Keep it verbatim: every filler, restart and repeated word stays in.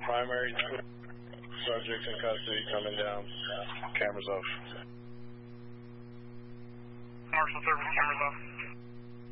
primary subject in custody coming down. Cameras off. Marshal service, cameras off.